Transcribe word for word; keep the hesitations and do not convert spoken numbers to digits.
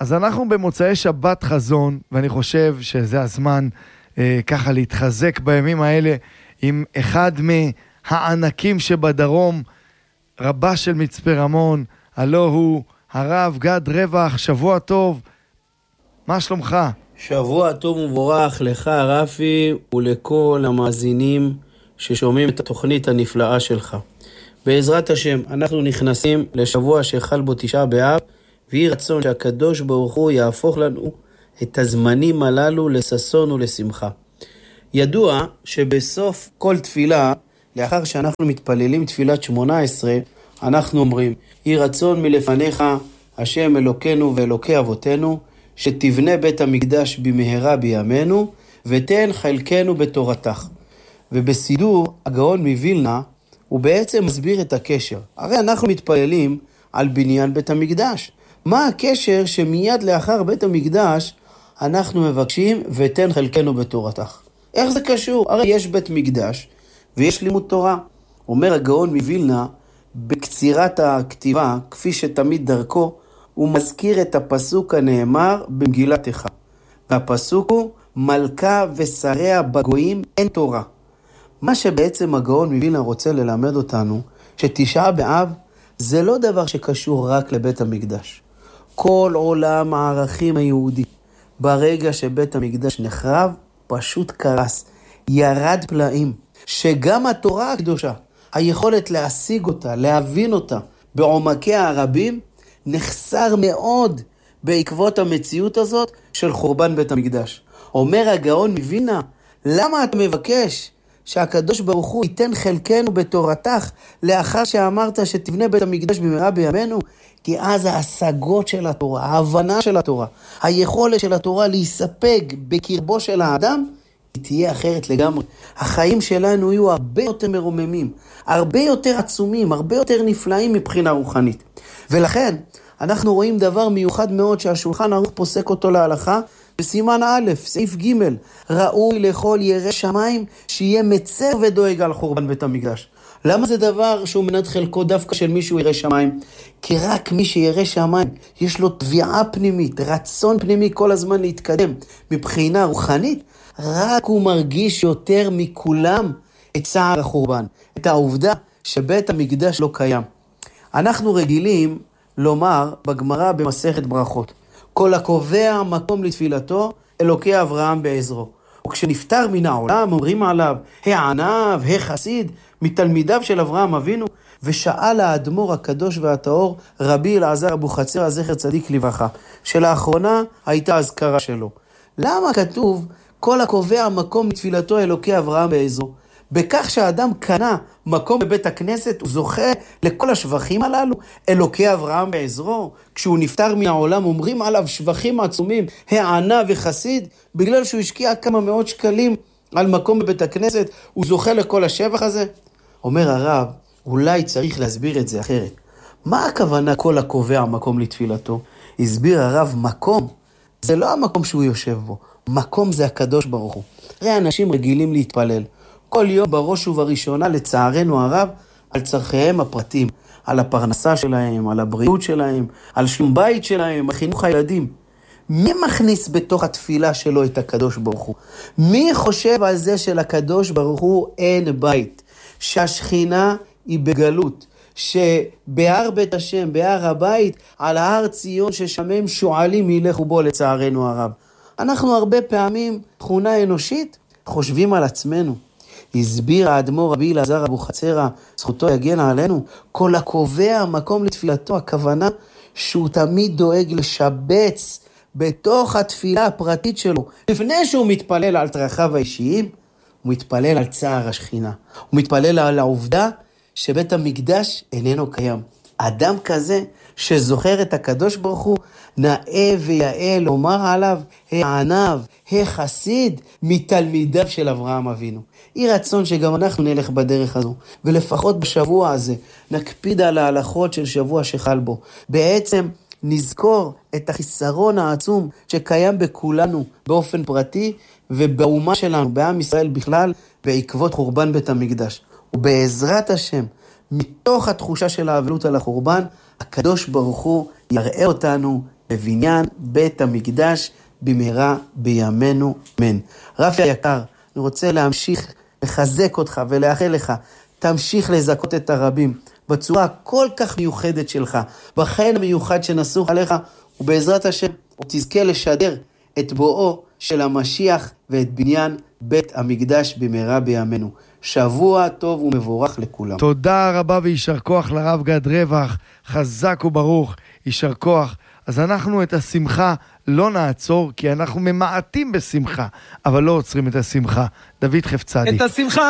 אז אנחנו במוצאי שבת חזון, ואני חושב שזה הזמן אה, ככה להתחזק בימים האלה עם אחד מהענקים שבדרום, רבה של מצפה רמון, הלא הוא הרב גד רווח. שבוע טוב, מה שלומך? שבוע טוב ומבורך לך רפי ולכל המאזינים ששומעים את התוכנית הנפלאה שלך. בעזרת השם אנחנו נכנסים לשבוע שחל בו תשעה באב, ויהי רצון שהקדוש ברוך הוא יהפוך לנו את הזמנים הללו לששון ולשמחה. ידוע שבסוף כל תפילה, לאחר שאנחנו מתפללים תפילת שמונה עשרה, אנחנו אומרים, יהי רצון מלפניך השם אלוקינו ואלוקי אבותינו, שתבנה בית המקדש במהרה בימינו, ותן חלקנו בתורתך. ובסידור הגאון מווילנה, הוא בעצם מסביר את הקשר. הרי אנחנו מתפללים על בניין בית המקדש. מה הקשר שמיד לאחר בית המקדש אנחנו מבקשים ותן חלקנו בתורתך? איך זה קשור? הרי יש בית מקדש ויש לימוד תורה. אומר הגאון מווילנה, בקצירת הכתיבה, כפי שתמיד דרכו, הוא מזכיר את הפסוק הנאמר במגילת איכה. והפסוק הוא, מלכה ושריה בגויים אין תורה. מה שבעצם הגאון מווילנה רוצה ללמד אותנו, שתשעה באב זה לא דבר שקשור רק לבית המקדש. כל עולם הערכים היהודי, ברגע שבית המקדש נחרב, פשוט קרס, ירד פלאים, שגם התורה הקדושה, היכולת להשיג אותה, להבין אותה בעומקיה הרבים, נחסר מאוד בעקבות המציאות הזאת של חורבן בית המקדש. אומר הגאון מווילנה, למה אתה מבקש שהקדוש ברוך הוא ייתן חלקנו בתורתך לאחר שאמרת שתבנה בית המקדש במהרה בימינו? כי אז ההשגות של התורה, ההבנה של התורה, היכולת של התורה להיספג בקרבו של האדם, היא תהיה אחרת לגמרי. החיים שלנו יהיו הרבה יותר מרוממים, הרבה יותר עצומים, הרבה יותר נפלאים מבחינה רוחנית. ולכן אנחנו רואים דבר מיוחד מאוד שהשולחן ערוך פוסק אותו להלכה, בסימן א', סעיף ג', ראוי לכל ירא שמיים שיהיה מצר ודואג על חורבן בית המקדש. למה זה דבר שהוא מנת חלקו דווקא של מישהו ירא שמיים? כי רק מי שירא שמיים, יש לו תביעה פנימית, רצון פנימי כל הזמן להתקדם מבחינה רוחנית, רק הוא מרגיש יותר מכולם את צער החורבן, את העובדה שבית המקדש לא קיים. אנחנו רגילים לומר בגמרא במסכת ברכות, כל הקובע מקום לתפילתו, אלוקי אברהם בעזרו. וכשנפטר מן העולם, אומרים עליו, הענב, החסיד, מתלמידיו של אברהם אבינו, ושאל האדמו"ר הקדוש והטהור, רבי אלעזר אבוחצירא זכר צדיק לברכה, שלאחרונה הייתה אזכרה שלו. למה כתוב, כל הקובע מקום לתפילתו, אלוקי אברהם בעזרו? בכך שהאדם קנה מקום בבית הכנסת, הוא זוכה לכל השבחים הללו, אלוקי אברהם בעזרו. כשהוא נפטר מהעולם, אומרים עליו שבחים עצומים, הענה וחסיד, בגלל שהוא השקיע כמה מאות שקלים על מקום בבית הכנסת, הוא זוכה לכל השבח הזה. אומר הרב, אולי צריך להסביר את זה אחרת. מה הכוונה כל הקובע מקום לתפילתו? הסביר הרב, מקום זה לא המקום שהוא יושב בו, מקום זה הקדוש ברוך הוא. הרי אנשים רגילים להתפלל כל יום בראש ובראשונה, לצערנו הרב, על צרכיהם הפרטים, על הפרנסה שלהם, על הבריאות שלהם, על שלום בית שלהם, על חינוך הילדים. מי מכניס בתוך התפילה שלו את הקדוש ברוך הוא? מי חושב על זה שלקדוש ברוך הוא אין בית? שהשכינה היא בגלות, שבהר בית השם, בהר הבית, על הר ציון ששמם שועלים ילכו בו, לצערנו הרב. אנחנו הרבה פעמים, תכונה אנושית, חושבים על עצמנו. הסביר האדמו"ר רבי אלעזר אבוחצירא, זכותו יגן עלינו, כל הקובע מקום לתפילתו, הכוונה שהוא תמיד דואג לשבץ בתוך התפילה הפרטית שלו. לפני שהוא מתפלל על צרכיו האישיים, הוא מתפלל על צער השכינה. הוא מתפלל על העובדה שבית המקדש איננו קיים. אדם כזה שזוכר את הקדוש ברוך הוא, נאה ויאה לומר עליו, הענב, החסיד, מתלמידיו של אברהם אבינו. יהי רצון שגם אנחנו נלך בדרך הזו, ולפחות בשבוע הזה נקפיד על ההלכות של שבוע שחל בו. בעצם נזכור את החיסרון העצום שקיים בכולנו באופן פרטי, ובאומה שלנו, בעם ישראל בכלל, בעקבות חורבן בית המקדש. ובעזרת השם, מתוך התחושה של האבלות על החורבן, הקדוש ברוך הוא יראה אותנו בבניין בית המקדש במהרה בימינו אמן. רפי היקר, אני רוצה להמשיך לחזק אותך ולאחל לך, תמשיך לזכות את הרבים בצורה כל כך מיוחדת שלך, בחן המיוחד שנסוך עליך, ובעזרת השם תזכה לשדר את בואו של המשיח ואת בניין בית המקדש במהרה בימינו. שבוע טוב ומבורך לכולם. תודה רבה וישר כוח לרב גד רווח, חזק וברוך, יישר כוח. אז אנחנו את השמחה לא נעצור, כי אנחנו ממעטים בשמחה, אבל לא עוצרים את השמחה. דוד חפצדי. את השמחה